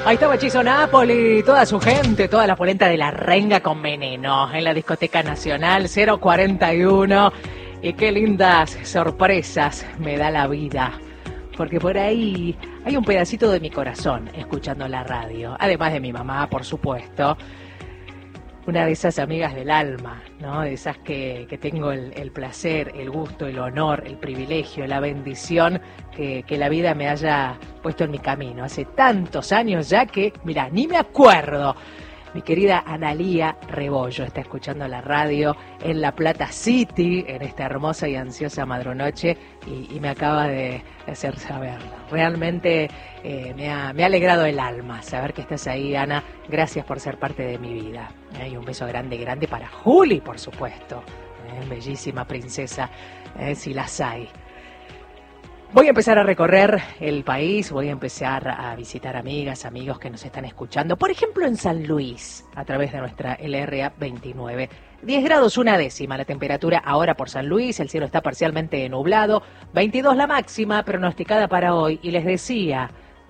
Ahí estaba Hechizo Napoli, toda su gente, toda la polenta de la renga con veneno en la discoteca nacional 041. Y qué lindas sorpresas me da la vida, porque por ahí hay un pedacito de mi corazón escuchando la radio, además de mi mamá, por supuesto. Una de esas amigas del alma, ¿no? De esas que tengo el placer, el gusto, el honor, el privilegio, la bendición que la vida me haya puesto en mi camino. Hace tantos años ya que, mira, ni me acuerdo. Mi querida Analía Rebollo está escuchando la radio en La Plata City, en esta hermosa y ansiosa madrunoche, y me acaba de hacer saberlo. Realmente me ha alegrado el alma saber que estás ahí, Ana. Gracias por ser parte de mi vida. Y un beso grande, grande para Juli, por supuesto. Bellísima princesa, si las hay. Voy a empezar a recorrer el país, voy a empezar a visitar amigas, amigos que nos están escuchando. Por ejemplo, en San Luis, a través de nuestra LRA 29. 10 grados una décima la temperatura ahora por San Luis, el cielo está parcialmente nublado. 22 la máxima pronosticada para hoy. Y les decía,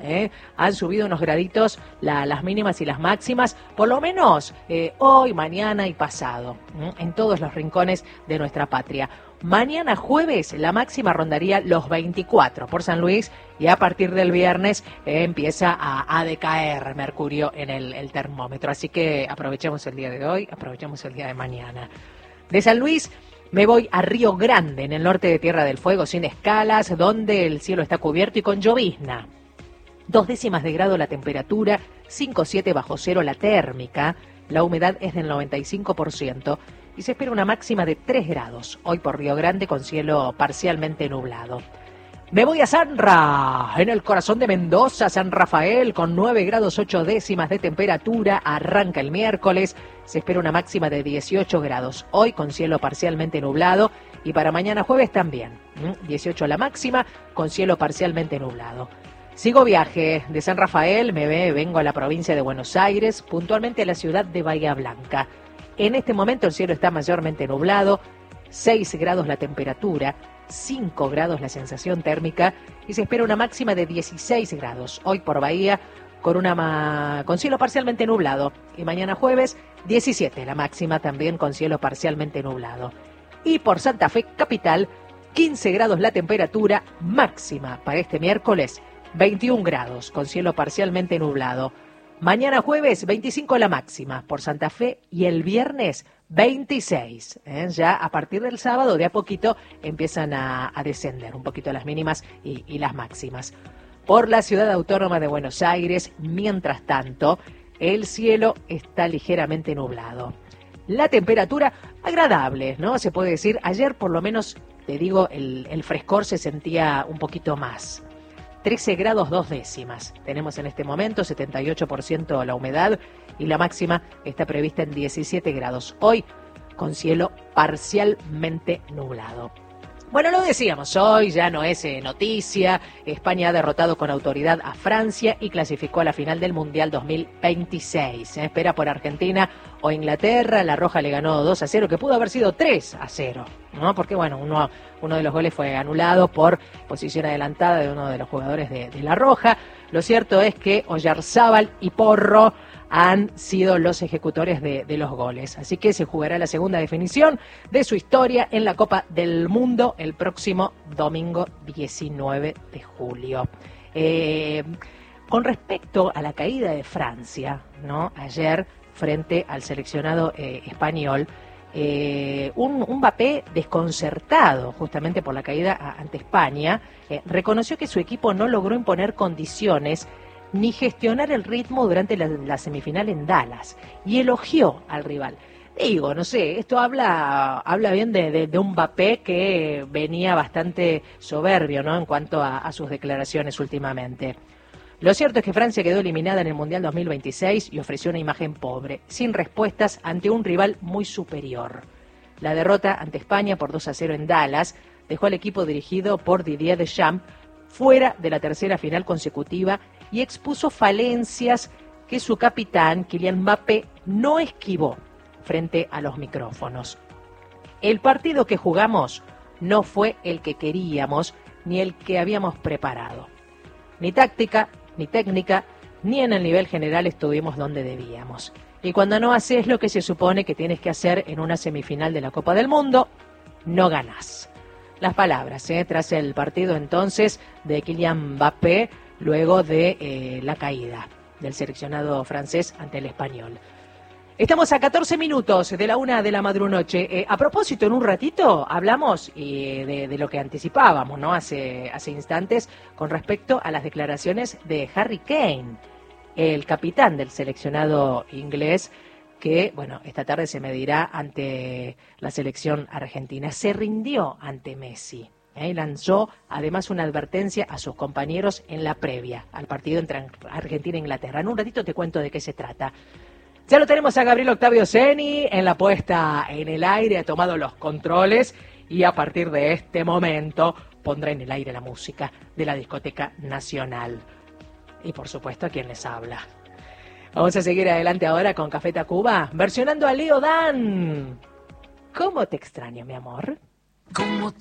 han subido unos graditos las mínimas y las máximas, por lo menos hoy, mañana y pasado, en todos los rincones de nuestra patria. Mañana jueves la máxima rondaría los 24 por San Luis y a partir del viernes empieza a decaer mercurio en el termómetro. Así que aprovechemos el día de hoy, aprovechemos el día de mañana. De San Luis me voy a Río Grande, en el norte de Tierra del Fuego, sin escalas, donde el cielo está cubierto y con llovizna. 2 décimas de grado la temperatura, 5,7 bajo cero la térmica, la humedad es del 95%. Y se espera una máxima de 3 grados, hoy por Río Grande con cielo parcialmente nublado. Me voy a Sanra, en el corazón de Mendoza, San Rafael, con 9 grados 8 décimas de temperatura, arranca el miércoles, se espera una máxima de 18 grados, hoy con cielo parcialmente nublado, y para mañana jueves también, 18 la máxima, con cielo parcialmente nublado. Sigo viaje de San Rafael, vengo a la provincia de Buenos Aires, puntualmente a la ciudad de Bahía Blanca. En este momento el cielo está mayormente nublado, 6 grados la temperatura, 5 grados la sensación térmica y se espera una máxima de 16 grados. Hoy por Bahía con cielo parcialmente nublado y mañana jueves 17 la máxima también con cielo parcialmente nublado. Y por Santa Fe capital 15 grados la temperatura máxima para este miércoles, 21 grados con cielo parcialmente nublado. Mañana jueves, 25 la máxima por Santa Fe y el viernes 26. Ya a partir del sábado de a poquito empiezan a descender un poquito las mínimas y las máximas. Por la ciudad autónoma de Buenos Aires, mientras tanto, el cielo está ligeramente nublado. La temperatura agradable, ¿no? Se puede decir, ayer por lo menos, te digo, el frescor se sentía un poquito más. 13 grados 2 décimas. Tenemos en este momento 78% la humedad y la máxima está prevista en 17 grados. Hoy con cielo parcialmente nublado. Bueno, lo decíamos, hoy ya no es noticia. España ha derrotado con autoridad a Francia y clasificó a la final del Mundial 2026. Se espera por Argentina o Inglaterra. La Roja le ganó 2-0, que pudo haber sido 3-0, ¿no? Porque bueno, uno de los goles fue anulado por posición adelantada de uno de los jugadores de La Roja. Lo cierto es que Oyarzábal y Porro han sido los ejecutores de los goles. Así que se jugará la segunda definición de su historia en la Copa del Mundo el próximo domingo 19 de julio. Con respecto a la caída de Francia, ¿no? Ayer frente al seleccionado español, un Mbappé desconcertado justamente por la caída ante España, reconoció que su equipo no logró imponer condiciones ni gestionar el ritmo durante la semifinal en Dallas, y elogió al rival. Digo, no sé, esto habla bien de un Mbappé que venía bastante soberbio, ¿no? En cuanto a sus declaraciones últimamente. Lo cierto es que Francia quedó eliminada en el Mundial 2026 y ofreció una imagen pobre, sin respuestas ante un rival muy superior. La derrota ante España por 2-0 en Dallas dejó al equipo dirigido por Didier Deschamps fuera de la tercera final consecutiva y expuso falencias que su capitán, Kylian Mbappé, no esquivó frente a los micrófonos. El partido que jugamos no fue el que queríamos ni el que habíamos preparado. Ni táctica, ni técnica, ni en el nivel general estuvimos donde debíamos. Y cuando no haces lo que se supone que tienes que hacer en una semifinal de la Copa del Mundo, no ganás. Las palabras, tras el partido entonces de Kylian Mbappé, luego de la caída del seleccionado francés ante el español. Estamos a 14 minutos de la 1 de la madrunoche. A propósito, en un ratito hablamos de lo que anticipábamos, ¿no? Hace instantes con respecto a las declaraciones de Harry Kane, el capitán del seleccionado inglés, que, bueno, esta tarde se medirá ante la selección argentina. Se rindió ante Messi. Y lanzó además una advertencia a sus compañeros en la previa al partido entre Argentina e Inglaterra. En un ratito te cuento de qué se trata. Ya lo tenemos a Gabriel Octavio Ceni en la puesta en el aire, ha tomado los controles y a partir de este momento pondrá en el aire la música de la Discoteca Nacional. Y por supuesto a quien les habla. Vamos a seguir adelante ahora con Café Tacuba, versionando a Leo Dan. ¿Cómo te extraño, mi amor? ¿Cómo